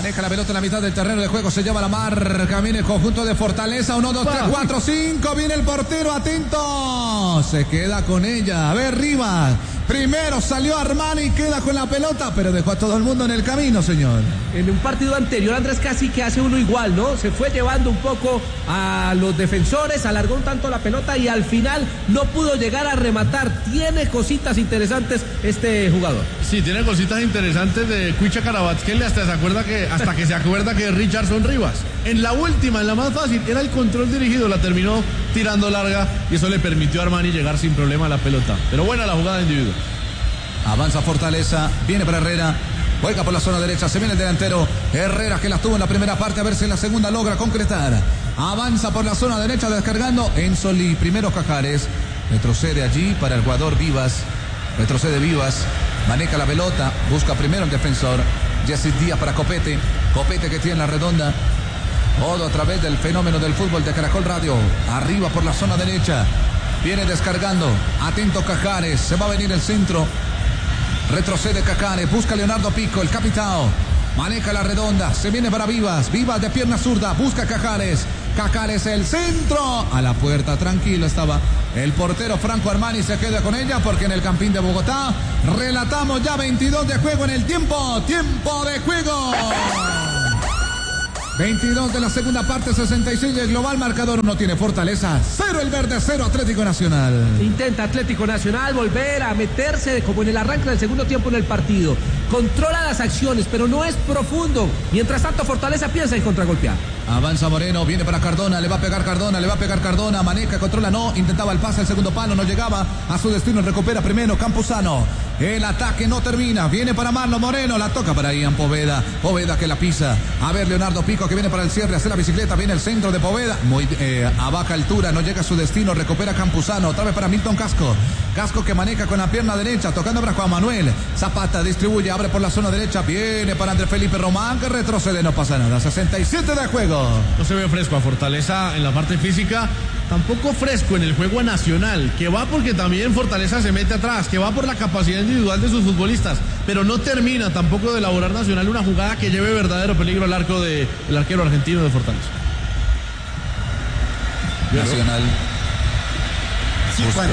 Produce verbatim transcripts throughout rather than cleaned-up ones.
Maneja la pelota en la mitad del terreno de juego. Se lleva la marca. Viene el conjunto de Fortaleza. Uno, dos, tres, cuatro, cinco. Viene el portero. Atento. Se queda con ella. A ver, Rivas. Primero salió Armani. Queda con la pelota. Pero dejó a todo el mundo en el camino, señor. En un partido anterior, Andrés, casi que hace uno igual, ¿no? Se fue llevando un poco a los defensores. Alargó un tanto la pelota y al final no pudo llegar a rematar. Tiene cositas interesantes este jugador. Sí, tiene cositas interesantes de Cuicha Carabatzquel, hasta se acuerda que hasta que se acuerda que es Richardson Rivas. En la última, en la más fácil, era el control dirigido, la terminó tirando larga y eso le permitió a Armani llegar sin problema a la pelota. Pero buena la jugada individual. Avanza Fortaleza, viene para Herrera. Juega por la zona derecha, se viene el delantero Herrera, que la tuvo en la primera parte, a ver si en la segunda logra concretar. Avanza por la zona derecha descargando Enzoli, primero Cajares, retrocede allí para el jugador Vivas, retrocede Vivas, maneja la pelota, busca primero el defensor, Jesse Díaz para Copete, Copete que tiene la redonda, todo a través del fenómeno del fútbol de Caracol Radio, arriba por la zona derecha, viene descargando, atento Cajares, se va a venir el centro. Retrocede Cajares, busca Leonardo Pico, el capitán. Maneja la redonda, se viene para Vivas. Vivas de pierna zurda, busca Cajares. Cajares el centro. A la puerta, tranquilo estaba el portero Franco Armani. Se queda con ella porque en el Campín de Bogotá relatamos ya veintidós de juego en el tiempo. Tiempo de juego. veintidós de la segunda parte, sesenta y seis el global, marcador no tiene Fortaleza, cero el verde, cero Atlético Nacional. Intenta Atlético Nacional volver a meterse como en el arranque del segundo tiempo en el partido. Controla las acciones, pero no es profundo. Mientras tanto, Fortaleza piensa en contragolpear. Avanza Moreno, viene para Cardona, le va a pegar Cardona, le va a pegar Cardona, maneja, controla, no, intentaba el pase al segundo palo, no llegaba a su destino, recupera primero Campuzano. El ataque no termina, viene para Marlon Moreno, la toca para Ian Poveda, Poveda que la pisa. A ver, Leonardo Pico que viene para el cierre, hace la bicicleta, viene el centro de Poveda, muy eh, a baja altura, no llega a su destino, recupera Campuzano, otra vez para Milton Casco. Casco que maneja con la pierna derecha, tocando para Juan Manuel. Zapata distribuye, abre por la zona derecha, viene para Andrés Felipe Román, que retrocede, no pasa nada, sesenta y siete de juego. No se ve fresco a Fortaleza en la parte física, tampoco fresco en el juego nacional, que va porque también Fortaleza se mete atrás, que va por la capacidad individual de sus futbolistas, pero no termina tampoco de elaborar Nacional una jugada que lleve verdadero peligro al arco del arquero argentino de Fortaleza. Nacional. Sí, bueno.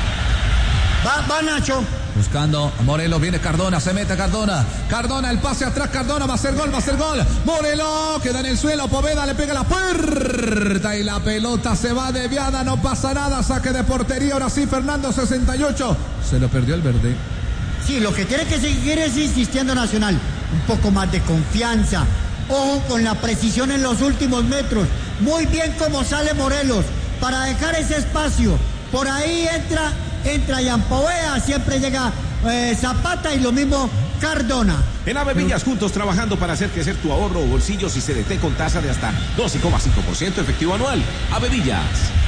Va, va Nacho. Buscando Morelos, viene Cardona, se mete Cardona. Cardona, el pase atrás, Cardona, va a ser gol, va a ser gol. Morelos, queda en el suelo, Poveda le pega la puerta y la pelota se va desviada, no pasa nada, saque de portería, ahora sí, Fernando, sesenta y ocho. Se lo perdió el verde. Sí, lo que tiene que seguir es insistiendo Nacional. Un poco más de confianza. Ojo con la precisión en los últimos metros. Muy bien como sale Morelos para dejar ese espacio. Por ahí entra... Entra Ian Poveda, siempre llega eh, Zapata y lo mismo Cardona. En Avevillas, juntos trabajando para hacer crecer tu ahorro o bolsillos y C D T con tasa de hasta doce coma cinco por ciento efectivo anual. Avevillas.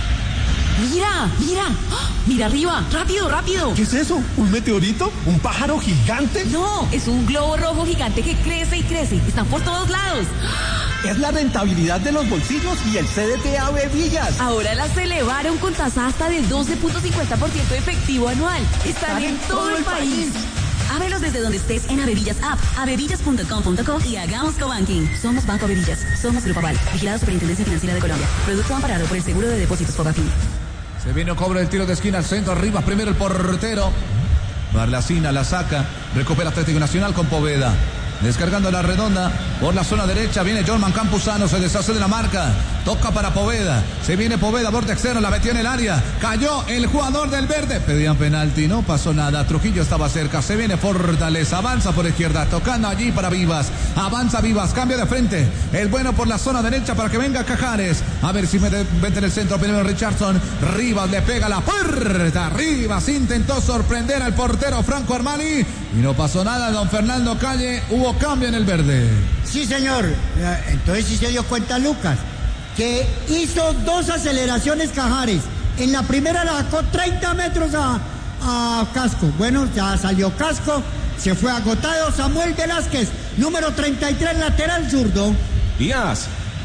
Mira, mira, mira arriba, rápido, rápido. ¿Qué es eso? ¿Un meteorito? ¿Un pájaro gigante? No, es un globo rojo gigante que crece y crece. Están por todos lados. Es la rentabilidad de los bolsillos y el C D T Avevillas. Ahora las elevaron con tasa hasta del doce punto cincuenta por ciento efectivo anual. Están, Están en, en todo, todo el país. país. Ábrelos desde donde estés en Avevillas App, avevillas punto com punto co y hagamos cobanking. Somos Banco Avevillas, somos Grupo Aval, vigilado Superintendencia Financiera de Colombia. Producto amparado por el Seguro de Depósitos Fogafín. Se viene el cobro del tiro de esquina al centro, arriba primero el portero. Barlacina la saca, recupera Atlético Nacional con Poveda. Descargando la redonda por la zona derecha, viene Jorman Campuzano, se deshace de la marca, toca para Poveda, se viene Poveda, borde externo, la metió en el área, cayó el jugador del verde, pedían penalti, no pasó nada, Trujillo estaba cerca, se viene Fortaleza, avanza por izquierda, tocando allí para Vivas, avanza Vivas, cambia de frente, el bueno por la zona derecha para que venga Cajares, a ver si mete, mete en el centro, primero Richardson, Rivas le pega la puerta, Rivas intentó sorprender al portero Franco Armani y no pasó nada, don Fernando Calle, hubo cambio en el verde. Sí, señor. Entonces sí se dio cuenta Lucas, que hizo dos aceleraciones Cajares. En la primera la sacó treinta metros a, a Casco. Bueno, ya salió Casco, se fue agotado. Samuel Velázquez, número treinta y tres, lateral zurdo. Díaz,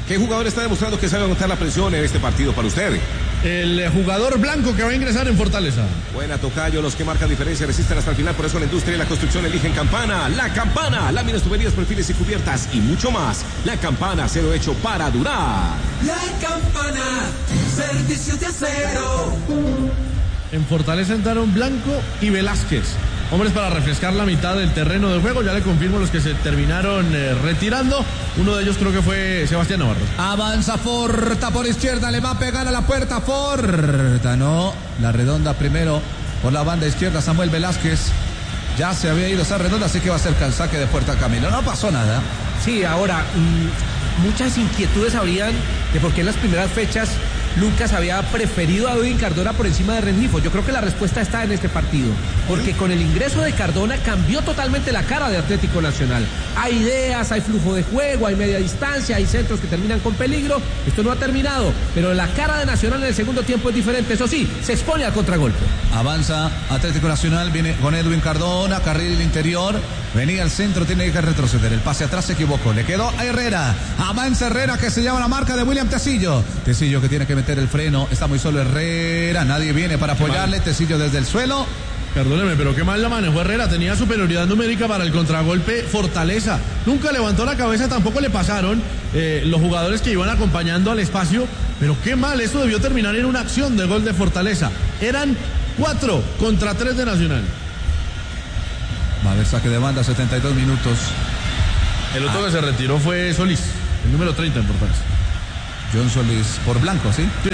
¿Qué jugador está demostrando que sabe aguantar la presión en este partido para usted? El jugador blanco que va a ingresar en Fortaleza. Buena, tocayo, los que marcan diferencia resisten hasta el final, por eso la industria y la construcción eligen Campana. La Campana, láminas, tuberías, perfiles y cubiertas y mucho más. La Campana, acero hecho para durar. La Campana, servicios de acero. En Fortaleza entraron Blanco y Velázquez, hombres para refrescar la mitad del terreno de juego. Ya le confirmo los que se terminaron eh, retirando. Uno de ellos creo que fue Sebastián Navarro. Avanza Forta por izquierda, le va a pegar a la puerta Forta, no, la redonda primero por la banda izquierda. Samuel Velázquez ya se había ido esa redonda, así que va a ser el saque de puerta Camilo. No pasó nada. Sí, ahora mmm, muchas inquietudes habrían de por qué en las primeras fechas Lucas había preferido a Edwin Cardona por encima de Rengifo. Yo creo que la respuesta está en este partido, porque con el ingreso de Cardona cambió totalmente la cara de Atlético Nacional. Hay ideas, hay flujo de juego, hay media distancia, hay centros que terminan con peligro. Esto no ha terminado, pero la cara de Nacional en el segundo tiempo es diferente. Eso sí, se expone al contragolpe. Avanza Atlético Nacional, viene con Edwin Cardona, carril interior, venía al centro, tiene que retroceder. El pase atrás se equivocó, le quedó a Herrera. Avanza Herrera, que se llama la marca de William Tecillo. Tecillo que tiene que meter el freno, está muy solo Herrera, nadie viene para apoyarle. Tecillo desde el suelo. Perdóneme, pero qué mal la manejó Herrera. Tenía superioridad numérica para el contragolpe Fortaleza. Nunca levantó la cabeza, tampoco le pasaron eh, los jugadores que iban acompañando al espacio. Pero qué mal, eso debió terminar en una acción de gol de Fortaleza. Eran cuatro contra tres de Nacional. Va a haber saque de banda, setenta y dos minutos. El otro ah. que se retiró fue Solís, el número treinta en Fortaleza. John Solís, por blanco, ¿sí? Sí.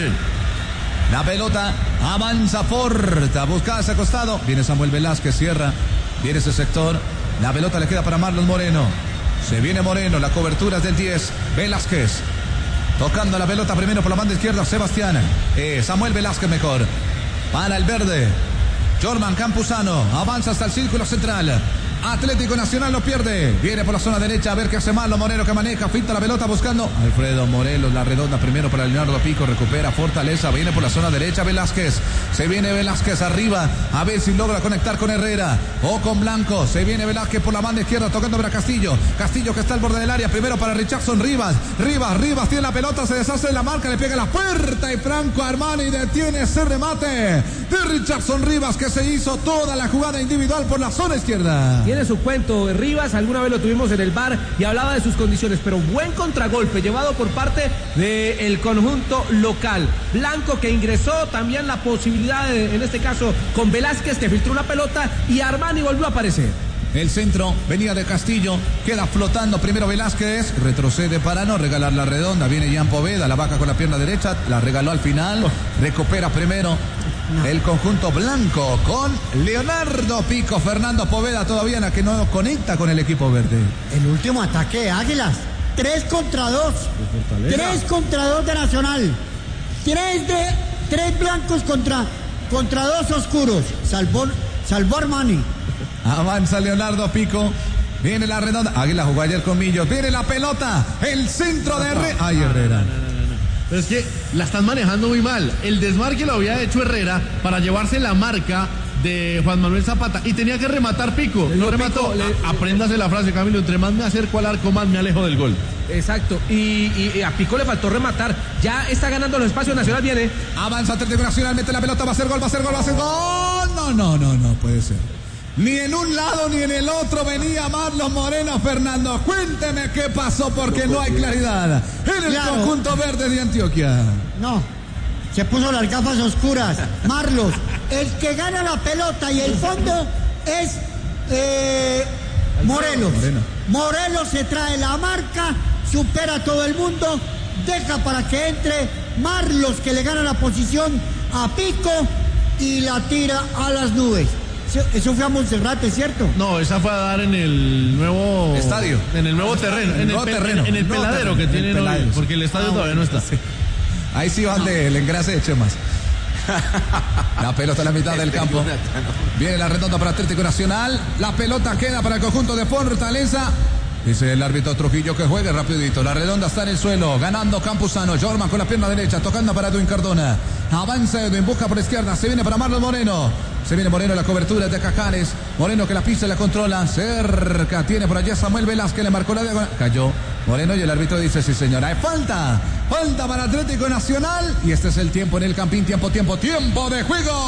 La pelota avanza Forta, busca ese costado. Viene Samuel Velázquez, cierra. Viene ese sector. La pelota le queda para Marlon Moreno. Se viene Moreno, la cobertura es del diez. Velázquez. Tocando la pelota primero por la banda izquierda, Sebastián. Eh, Samuel Velázquez mejor. Para el verde. Jorman Campuzano. Avanza hasta el círculo central. Atlético Nacional lo pierde. Viene por la zona derecha a ver qué hace Marlon Moreno, que maneja, finta la pelota buscando Alfredo Morelos, la redonda primero para Leonardo Pico, recupera Fortaleza, viene por la zona derecha Velázquez, se viene Velázquez arriba, a ver si logra conectar con Herrera o con Blanco, se viene Velázquez por la banda izquierda tocando para Castillo, Castillo que está al borde del área, primero para Richardson Rivas, Rivas, Rivas tiene la pelota, se deshace de la marca, le pega la puerta y Franco Armani detiene ese remate de Richardson Rivas, que se hizo toda la jugada individual por la zona izquierda. Tiene su cuento de Rivas, alguna vez lo tuvimos en el V A R y hablaba de sus condiciones, pero buen contragolpe llevado por parte del conjunto local. Blanco que ingresó, también la posibilidad de, en este caso con Velázquez que filtró una pelota y Armani volvió a aparecer. El centro venía de Castillo, queda flotando primero Velázquez, retrocede para no regalar la redonda, viene Jan Poveda, la baja con la pierna derecha, la regaló al final, recupera primero no. el conjunto blanco con Leonardo Pico, Fernando Poveda todavía en la que no conecta con el equipo verde. El último ataque de Águilas, tres contra dos, tres contra dos de Nacional, tres de tres blancos contra, contra dos oscuros, salvó, salvó Armani. Avanza Leonardo Pico. Viene la redonda. Águila jugó ayer con Millos. Viene la pelota. El centro de Herrera. Ay, Herrera. No, no, no, no, no. Pero es que la están manejando muy mal. El desmarque lo había hecho Herrera para llevarse la marca de Juan Manuel Zapata. Y tenía que rematar Pico. No remató. Pico, le... Apréndase la frase, Camilo. Entre más me acerco al arco, más me alejo del gol. Exacto. Y, y, y a Pico le faltó rematar. Ya está ganando los espacios. Nacional viene. Avanza Atlético Nacional. Mete la pelota. Va a ser gol. Va a ser gol. Va a ser gol. No, no, no, no puede ser. Ni en un lado ni en el otro venía Marlon Moreno. Fernando, cuénteme qué pasó porque no hay claridad en el claro. conjunto verde de Antioquia. No, se puso las gafas oscuras. Marlos, el que gana la pelota y el fondo es eh, Morelos. Moreno. Morelos se trae la marca, supera a todo el mundo, deja para que entre Marlos, que le gana la posición a Pico y la tira a las nubes. Eso fue a Monserrate, ¿cierto? No, esa fue a dar en el nuevo estadio, en el nuevo terreno, en el, nuevo terreno, en, en el nuevo peladero terreno, que tienen hoy, porque el estadio ah, todavía no está. Sí. Ahí sí van no. del engrase de Chemas. La pelota en la mitad del campo. Viene la redonda para Atlético Nacional. La pelota queda para el conjunto de Fortaleza. Dice el árbitro Trujillo que juegue rapidito. La redonda está en el suelo. Ganando Campuzano. Jorman con la pierna derecha. Tocando para Edwin Cardona. Avanza Edwin. Busca por izquierda. Se viene para Marlon Moreno. Se viene Moreno, la cobertura de Cajares. Moreno que la pisa y la controla. Cerca tiene por allá Samuel Velázquez. Le marcó la diagonal. Cayó Moreno y el árbitro dice: sí, señora. Hay falta. Falta para Atlético Nacional. Y este es el tiempo en el Campín. Tiempo, tiempo, tiempo de juego.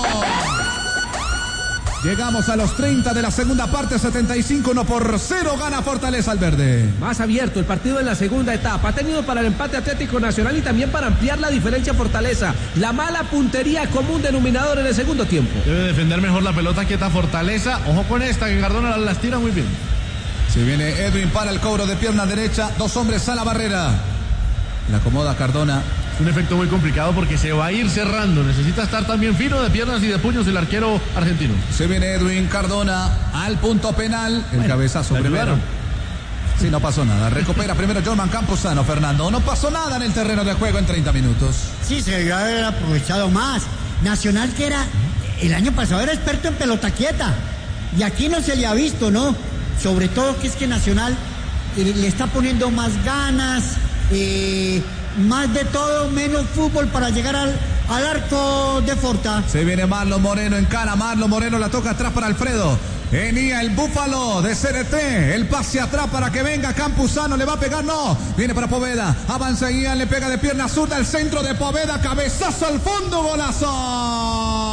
Llegamos a los treinta de la segunda parte, setenta y cinco, uno por cero, gana Fortaleza al verde. Más abierto el partido en la segunda etapa. Ha tenido para el empate Atlético Nacional y también para ampliar la diferencia Fortaleza. La mala puntería común denominador en el segundo tiempo. Debe defender mejor la pelota quieta Fortaleza. Ojo con esta, que Cardona las tira muy bien. Si viene Edwin para el cobro de pierna derecha, dos hombres a la barrera. La acomoda Cardona. Un efecto muy complicado porque se va a ir cerrando. Necesita estar también fino de piernas y de puños el arquero argentino. Se viene Edwin Cardona al punto penal. El bueno, cabezazo primero. Sí, no pasó nada. Recupera primero Jorman Campuzano, Fernando. No pasó nada en el terreno de juego en treinta minutos. Sí, se debió haber aprovechado más. Nacional, que era el año pasado, era experto en pelota quieta. Y aquí no se le ha visto, ¿no? Sobre todo que es que Nacional eh, le está poniendo más ganas, eh, más de todo, menos fútbol para llegar al, al arco de Forta. Se viene Marlon Moreno, encara Marlon Moreno, la toca atrás para Alfredo. Venía el Búfalo de C D T, el pase atrás para que venga Campuzano, le va a pegar, no, viene para Poveda, avanza Ian, le pega de pierna zurda al centro de Poveda, cabezazo al fondo, golazo.